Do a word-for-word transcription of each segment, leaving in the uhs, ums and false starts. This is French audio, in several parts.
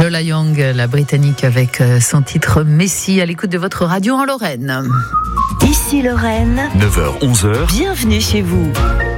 Lola Young, la Britannique, avec son titre Messi, à l'écoute de votre radio en Lorraine. Ici Lorraine, neuf heures onze heures. Bienvenue chez vous.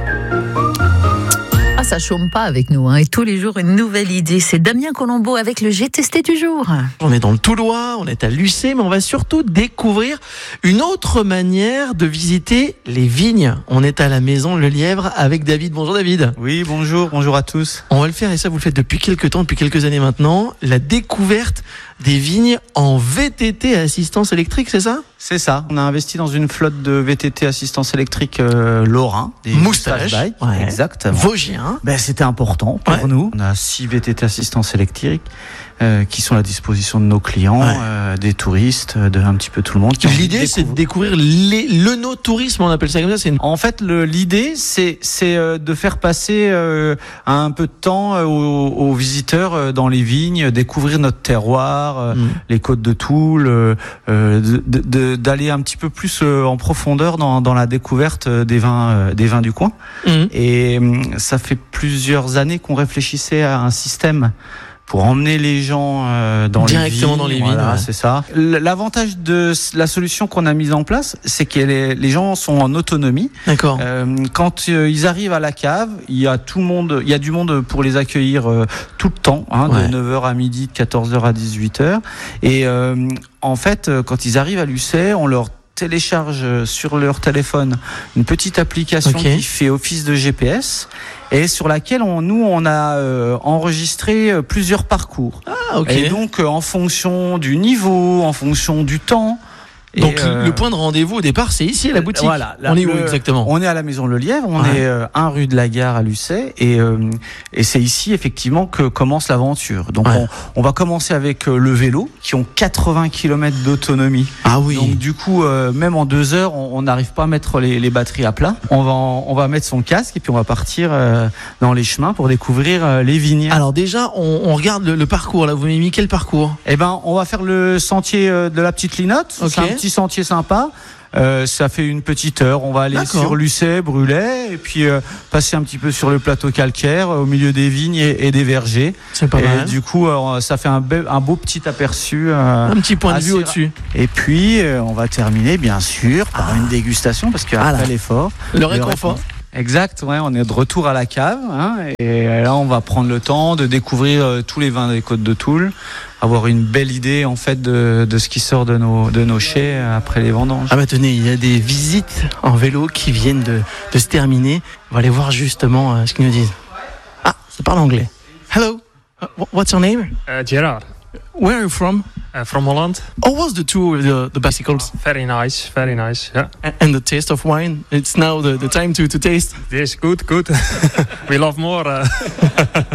Ah, ça chôme pas avec nous, hein. Et tous les jours une nouvelle idée. C'est Damien Colombo avec le J'ai testé du jour. On est dans le Toulois, on est à Lucé, mais on va surtout découvrir une autre manière de visiter les vignes. On est à la maison Le Lièvre avec David. Bonjour David. Oui, bonjour, bonjour à tous. On va le faire, et ça vous le faites depuis quelques temps, depuis quelques années maintenant, la découverte des vignes en V T T assistance électrique, c'est ça ? C'est ça, on a investi dans une flotte de V T T assistance électrique euh, Lorrain. Des Moustache, bike, ouais. Exactement. Vosgien. Ben, c'était important pour Ouais. nous. On a six V T T assistance électrique euh, qui sont à la disposition de nos clients, Ouais. euh, des touristes, de un petit peu tout le monde. qui ont envie de L'idée, c'est de découvrir. découvrir les, le no-tourisme, on appelle ça comme ça. C'est une... En fait, le, l'idée, c'est, c'est euh, de faire passer euh, un peu de temps euh, aux, aux visiteurs euh, dans les vignes, découvrir notre terroir, euh, Mm. les côtes de Toul, euh, euh, de, de, de, d'aller un petit peu plus euh, en profondeur dans, dans la découverte euh, des vins, euh, des vins du coin. Mmh. Et euh, ça fait plusieurs années qu'on réfléchissait à un système pour emmener les gens euh, dans Directement les vignes. dans les vignes, Voilà, ouais. c'est ça. L- L'avantage de la solution qu'on a mise en place, c'est que les, les gens sont en autonomie. D'accord. Euh, quand euh, ils arrivent à la cave, il y a tout le monde, il y a du monde pour les accueillir euh, tout le temps, hein, Ouais. de neuf heures à midi, de quatorze heures à dix-huit heures. Et euh, en fait, euh, quand ils arrivent à Lucé, on leur télécharge sur leur téléphone une petite application Ok. qui fait office de G P S et sur laquelle on, nous on a euh, enregistré euh, plusieurs parcours. Ah, ok. Et donc euh, en fonction du niveau, en fonction du temps. Donc et, euh, le point de rendez-vous au départ, c'est ici à la boutique. Voilà, là, on est où le- exactement ? On est à la Maison Le Lièvre, on Ouais. est euh, un rue de la Gare à Lucé et euh, et c'est ici effectivement que commence l'aventure. Donc Ouais. on, on va commencer avec euh, le vélo qui ont quatre-vingts kilomètres d'autonomie. Ah oui. Donc du coup euh, même en deux heures on on n'arrive pas à mettre les, les batteries à plat. On va en- on va mettre son casque et puis on va partir euh, dans les chemins pour découvrir euh, les vignes. Alors déjà, on, on regarde le, le parcours. Là, vous m'avez mis quel parcours ? Eh ben, on va faire le sentier euh, de la petite Linotte. Ok. C'est un petit sentier sympa. Euh, ça fait une petite heure. On va aller D'accord. sur Lucé, Brulay, et puis euh, passer un petit peu sur le plateau calcaire, euh, au milieu des vignes et, et des vergers. C'est pas et mal. du coup, euh, ça fait un, be- un beau petit aperçu. euh, Un petit point de vue assez au-dessus. Et puis, euh, on va terminer, bien sûr, par une dégustation, parce qu'après Voilà. l'effort. Le réconfort. Exact, ouais, on est de retour à la cave, hein, et là on va prendre le temps de découvrir euh, tous les vins des Côtes de Toul, avoir une belle idée en fait de, de ce qui sort de nos, de nos chais après les vendanges. Ah bah tenez, il y a des visites en vélo qui viennent de, de se terminer. On va aller voir justement euh, ce qu'ils nous disent. Ah, ça parle anglais. Hello, uh, wh- what's your name? Uh, Gerard, Where are you from? uh, from Holland. How was the tour with the, the bicycles? Very nice, very nice. Yeah, A- And the taste of wine? It's now the, the time to, to taste. this good, good. We love more. Uh.